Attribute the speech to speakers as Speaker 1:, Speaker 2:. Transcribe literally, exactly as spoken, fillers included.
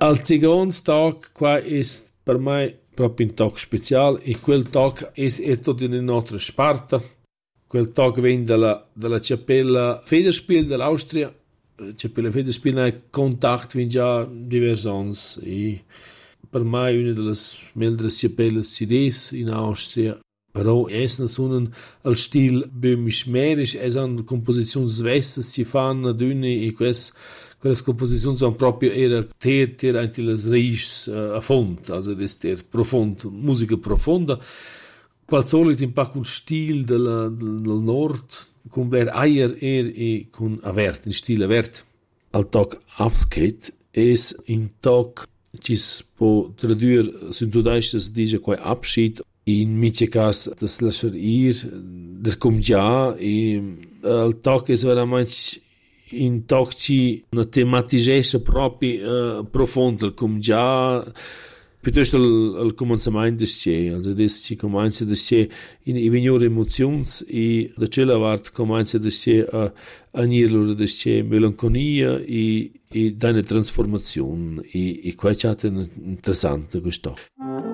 Speaker 1: Al secondo tag qua è per me proprio un tag speciale e quel tag è, è tutto in un'altra Sparta. Quel tag viene dalla, dalla Cappella Federspiel dell'Austria. Cappella Federspiel ha contatto con già diversi anni e per me è una delle migliori cappelle sidese in Austria. Però es non sono al stil böhmisch-mährisch, es hanno composizioni svesse, si fanno dünne e queste quelle composizioni sono proprio era ter ter anche le reis uh, a fond, also das ter profondo, musica profonda. Qual solito un po' col stil del, del, del nord, con bler eier er e con avert, in stile avert. Al tag Afskate es in tag ci si può tradurre su tedesco si dice qua Abschied. In mice cas das lasciar ir, das com già e al tag es veramente in tag ci una tematisce proprio uh, profonda, com già piuttosto al, al cominciamento des c'è, also des ci comincia des c'è in i venire emozioni e da cella vart comincia des c'è a anirlo des c'è melanconia e e da una trasformazione e e qua c'è interessante questo.